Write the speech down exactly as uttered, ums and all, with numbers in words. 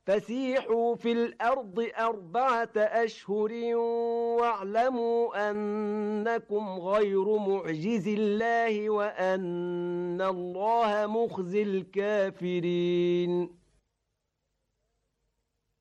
فسيحوا في الأرض أربعة أشهر واعلموا أنكم غير معجز الله وأن الله مخزي الكافرين.